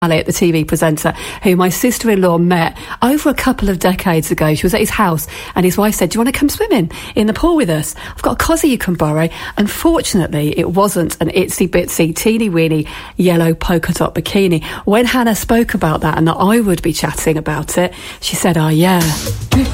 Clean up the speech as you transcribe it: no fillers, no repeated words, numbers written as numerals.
the TV presenter, who my sister-in-law met over a couple of decades ago. She was at his house and his wife said, "Do you want to come swimming in the pool with us? I've got a cosy you can borrow." Unfortunately, it wasn't an itsy-bitsy, teeny-weeny yellow polka dot bikini. When Hannah spoke about that and that I would be chatting about it, she said, "Oh yeah."